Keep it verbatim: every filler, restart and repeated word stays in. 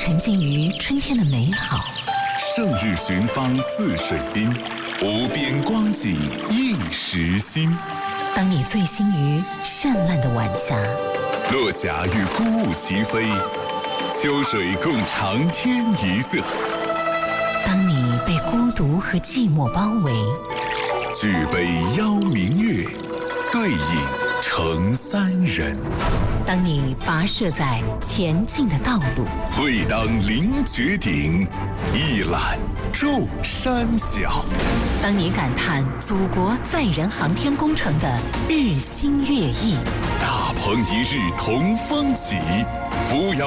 沉浸于春天的美好。 胜日寻芳泗水滨，无边光景映时心。 当你醉心于绚烂的晚霞， 落霞与孤鹜齐飞，秋水共长天一色。 当你被孤独和寂寞包围， 举杯邀明月，对影成三人。 当你跋涉在前进的道路， 会当凌绝顶，一览众山小。 当你感叹祖国载人航天工程的日新月异， 大鹏一日同风起，扶摇